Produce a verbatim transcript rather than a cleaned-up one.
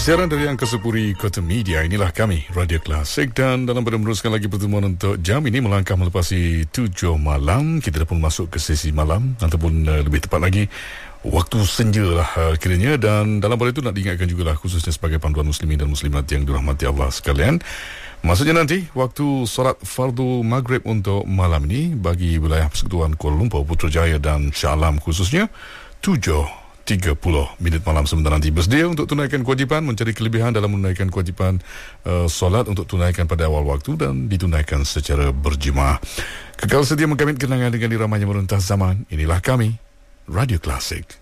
Siaran dari Angkasa Puri, Kota Media. Inilah kami, Radio Klasik. Dan dalam pada meneruskan lagi pertemuan untuk jam ini, melangkah melepasi tujuh malam, kita dah pun masuk ke sesi malam, ataupun uh, lebih tepat lagi waktu senja lah uh, kiranya. Dan dalam pada itu nak diingatkan jugalah, khususnya sebagai panduan muslimin dan muslimat yang dirahmati Allah sekalian, maksudnya nanti waktu solat fardu maghrib untuk malam ini bagi wilayah Persekutuan Kuala Lumpur, Putrajaya dan Shah Alam khususnya, tujuh tiga puluh minit malam. Sebentar nanti bersedia untuk tunaikan kewajipan, mencari kelebihan dalam menunaikan kewajipan uh, solat untuk tunaikan pada awal waktu dan ditunaikan secara berjemaah. Kekal sedia mengkamit kenangan dengan diramainya merentah zaman. Inilah kami, Radio Klasik.